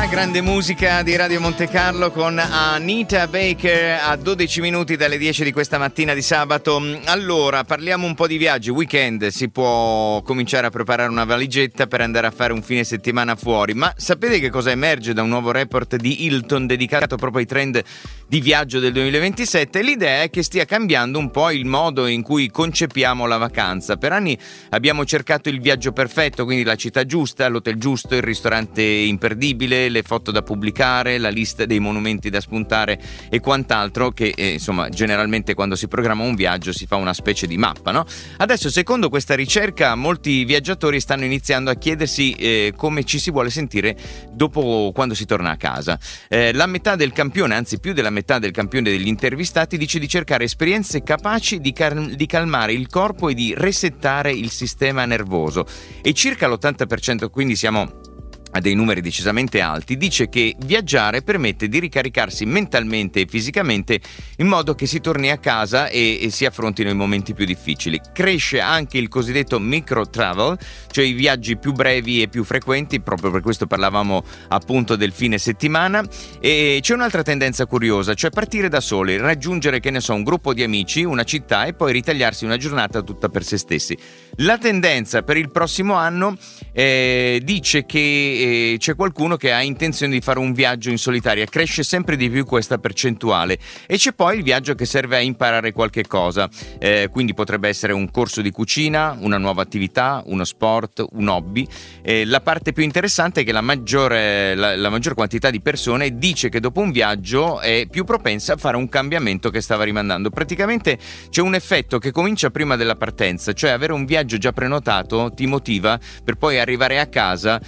grande musica di Radio Monte Carlo con Anita Baker a 12 minuti dalle 10 di questa mattina di sabato. Allora, parliamo un po' di viaggi. Weekend, si può cominciare a preparare una valigetta per andare a fare un fine settimana fuori. Ma sapete che cosa emerge da un nuovo report di Hilton dedicato proprio ai trend di viaggio del 2027? L'idea è che stia cambiando un po' il modo in cui concepiamo la vacanza. Per anni abbiamo cercato il viaggio perfetto, quindi la città giusta, l'hotel giusto, il ristorante imperdibile, le foto da pubblicare, la lista dei monumenti da spuntare e quant'altro, che insomma generalmente quando si programma un viaggio si fa una specie di mappa, no? Adesso, secondo questa ricerca, molti viaggiatori stanno iniziando a chiedersi come ci si vuole sentire dopo, quando si torna a casa. La metà del campione, anzi più della metà del campione degli intervistati, dice di cercare esperienze capaci di calmare il corpo e di resettare il sistema nervoso, e circa l'80%, quindi siamo a dei numeri decisamente alti, dice che viaggiare permette di ricaricarsi mentalmente e fisicamente in modo che si torni a casa e si affrontino i momenti più difficili. Cresce anche il cosiddetto micro travel, cioè i viaggi più brevi e più frequenti, proprio per questo parlavamo appunto del fine settimana. E c'è un'altra tendenza curiosa, cioè partire da soli, raggiungere, che ne so, un gruppo di amici, una città, e poi ritagliarsi una giornata tutta per se stessi. La tendenza per il prossimo anno dice che c'è qualcuno che ha intenzione di fare un viaggio in solitaria, cresce sempre di più questa percentuale, e c'è poi il viaggio che serve a imparare qualche cosa, quindi potrebbe essere un corso di cucina, una nuova attività, uno sport, un hobby. La parte più interessante è che la maggior quantità di persone dice che dopo un viaggio è più propensa a fare un cambiamento che stava rimandando. Praticamente c'è un effetto che comincia prima della partenza, cioè avere un viaggio già prenotato ti motiva per poi arrivare a casa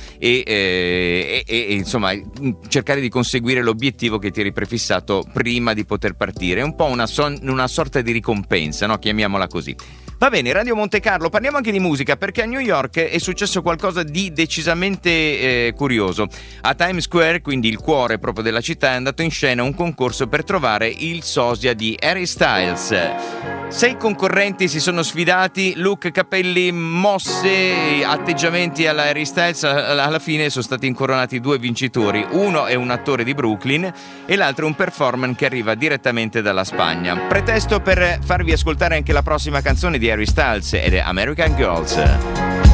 e insomma cercare di conseguire l'obiettivo che ti eri prefissato prima di poter partire. È un po' una sorta di ricompensa, no? Chiamiamola così. Va bene, Radio Monte Carlo, parliamo anche di musica, perché a New York è successo qualcosa di decisamente curioso. A Times Square, quindi il cuore proprio della città, è andato in scena un concorso per trovare il sosia di Harry Styles. 6 concorrenti si sono sfidati, look, capelli, mosse, atteggiamenti alla Harry Styles. Alla fine sono stati incoronati 2 vincitori. Uno è un attore di Brooklyn e l'altro è un performer che arriva direttamente dalla Spagna. Pretesto per farvi ascoltare anche la prossima canzone di Harry Styles, ed è American Girls.